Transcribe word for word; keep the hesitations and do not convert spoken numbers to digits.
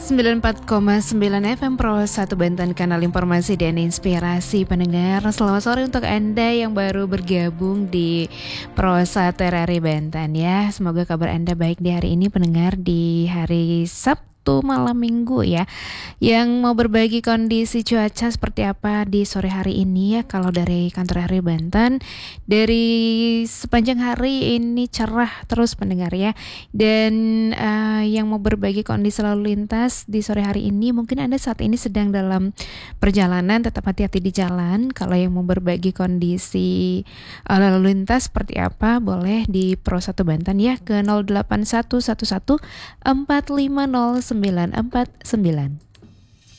sembilan puluh empat koma sembilan F M Pro satu Banten, kanal informasi dan inspirasi pendengar. Selamat sore untuk Anda yang baru bergabung di Pro satu R R I Banten ya. Semoga kabar Anda baik di hari ini pendengar, di hari Sabtu malam minggu ya. Yang mau berbagi kondisi cuaca seperti apa di sore hari ini ya. Kalau dari kantor R R I Banten, dari sepanjang hari ini cerah terus pendengar ya. Dan uh, yang mau berbagi kondisi lalu lintas di sore hari ini, mungkin Anda saat ini sedang dalam perjalanan, tetap hati-hati di jalan. Kalau yang mau berbagi kondisi uh, lalu lintas seperti apa, boleh di Pro satu Banten ya, ke nol delapan satu satu satu empat lima nol sembilan empat sembilan.